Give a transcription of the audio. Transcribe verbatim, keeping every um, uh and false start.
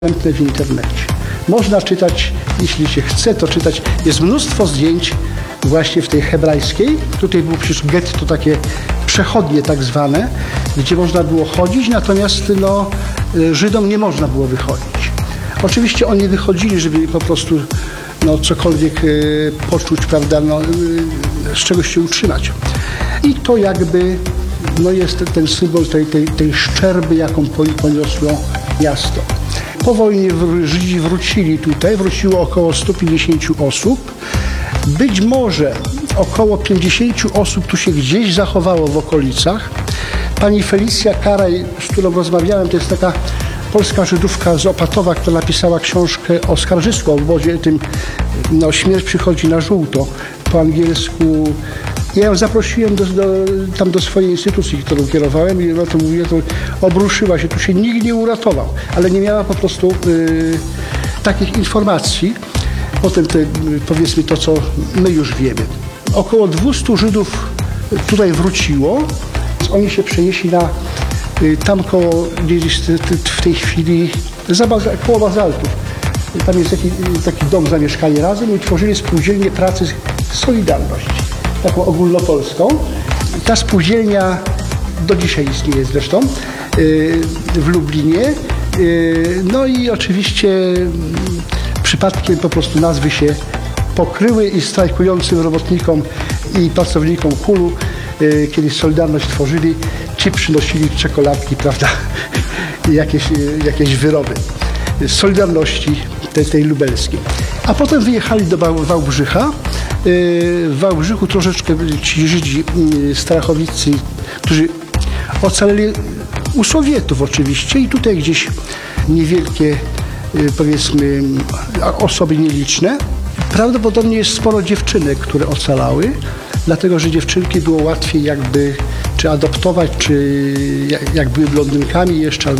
w internecie. Można czytać, jeśli się chce, to czytać. Jest mnóstwo zdjęć właśnie w tej hebrajskiej. Tutaj było przecież getto takie przechodnie tak zwane, gdzie można było chodzić, natomiast no, Żydom nie można było wychodzić. Oczywiście oni wychodzili, żeby po prostu no, cokolwiek y, poczuć, prawda, no, y, z czegoś się utrzymać. I to jakby no, jest ten symbol tej, tej, tej szczerby, jaką poniosło miasto. Po wojnie Żydzi wrócili tutaj, wróciło około stu pięćdziesięciu osób. Być może około pięćdziesięciu osób tu się gdzieś zachowało w okolicach. Pani Felicja Karaj, z którą rozmawiałem, to jest taka polska Żydówka z Opatowa, która napisała książkę o skarżysku, o obozie tym, no, śmierć przychodzi na żółto, po angielsku. Ja ją zaprosiłem do, do, tam do swojej instytucji, którą kierowałem, i ona to mówiła, to obruszyła się, tu się nikt nie uratował, ale nie miała po prostu y, takich informacji. Potem te, powiedzmy to, co my już wiemy. Około dwustu Żydów tutaj wróciło, więc oni się przenieśli na y, tam koło, gdzieś w tej chwili, za baza, koło bazaltów. Tam jest taki, taki dom, zamieszkali razem i tworzyli spółdzielnię pracy Solidarność, taką ogólnopolską. Ta spółdzielnia do dzisiaj istnieje zresztą w Lublinie. No i oczywiście przypadkiem po prostu nazwy się pokryły i strajkującym robotnikom i pracownikom Kulu, kiedy Solidarność tworzyli, ci przynosili czekoladki, prawda, jakieś, jakieś wyroby Solidarności tej, tej lubelskiej. A potem wyjechali do Wałbrzycha. W Wałbrzychu troszeczkę ci Żydzi strachowicy, którzy ocaleli u Sowietów oczywiście, i tutaj gdzieś niewielkie, powiedzmy, osoby nieliczne. Prawdopodobnie jest sporo dziewczynek, które ocalały, dlatego że dziewczynki było łatwiej jakby czy adoptować, czy jak były blondynkami jeszcze,